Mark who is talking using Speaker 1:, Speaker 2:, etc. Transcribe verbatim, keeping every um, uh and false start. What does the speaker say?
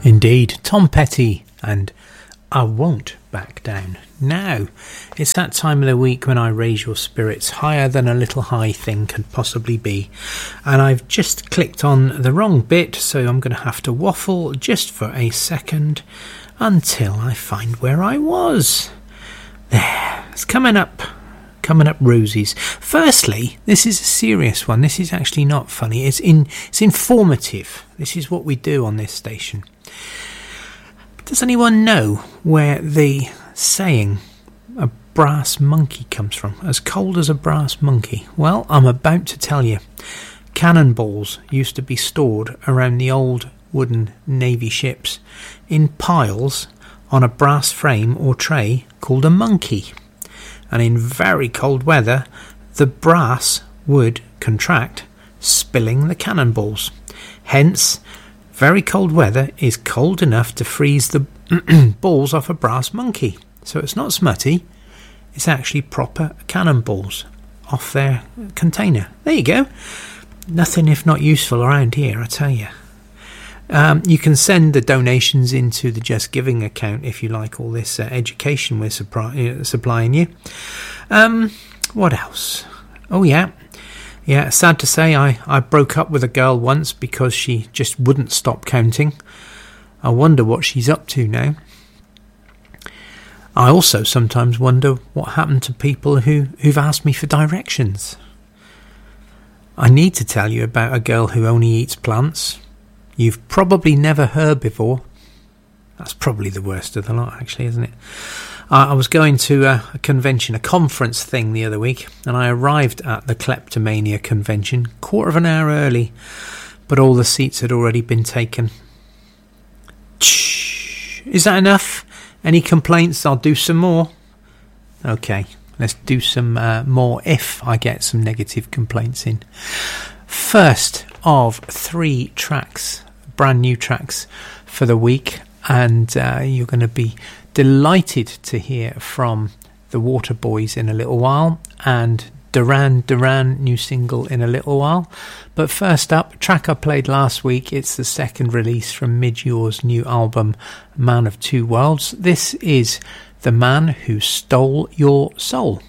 Speaker 1: Indeed, Tom Petty and I Won't Back Down. Now, it's that time of the week when I raise your spirits higher than a little high thing could possibly be. And I've just clicked on the wrong bit, so I'm going to have to waffle just for a second until I find where I was. There, it's coming up. Coming up rosies. Firstly, this is a serious one. This is actually not funny. It's in. It's informative. This is what we do on this station. Does anyone know where the saying "a brass monkey" comes from? As cold as a brass monkey. Well, I'm about to tell you. Cannonballs used to be stored around the old wooden navy ships in piles on a brass frame or tray called a monkey. And in very cold weather, the brass would contract, spilling the cannonballs. Hence, very cold weather is cold enough to freeze the balls off a brass monkey. So it's not smutty, it's actually proper cannonballs off their container. There you go. Nothing if not useful around here, I tell you. Um, you can send the donations into the Just Giving account if you like all this uh, education we're supply- uh, supplying you. Um, what else? Oh yeah, yeah. Sad to say, I, I broke up with a girl once because she just wouldn't stop counting. I wonder what she's up to now. I also sometimes wonder what happened to people who, who've asked me for directions. I need to tell you about a girl who only eats plants. You've probably never heard before. That's probably the worst of the lot, actually, isn't it? Uh, I was going to a, a convention, a conference thing the other week, and I arrived at the Kleptomania convention quarter of an hour early, but all the seats had already been taken. Shh. Is that enough? Any complaints? I'll do some more. Okay, let's do some uh, more if I get some negative complaints in. First of three tracks, brand new tracks for the week, and uh, you're going to be delighted to hear from the Waterboys in a little while, and Duran Duran new single in a little while. But first up, track I played last week. It's the second release from Midyour's new album, Man of Two Worlds. This is The Man Who Stole Your Soul.